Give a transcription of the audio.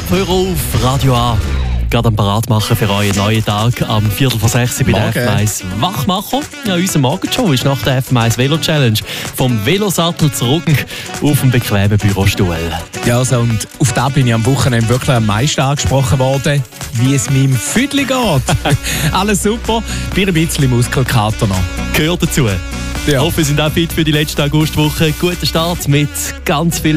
Kopfhörer auf, Radio A. Gerade am Parat machen für euren neuen Tag am 5:45 bei der FM1 Wachmacher. Ja, unsere Morgenshow ist nach der FM1 Velo Challenge vom Velosattel zurück auf dem bequemen Bürostuhl. Ja, also, und auf da bin ich am Wochenende wirklich am meisten angesprochen worden, wie es meinem Füdli geht. Alles super, bei ein bisschen Muskelkater noch. Gehört dazu. Ja. Ich hoffe, wir sind auch fit für die letzte Augustwoche. Guten Start mit ganz viel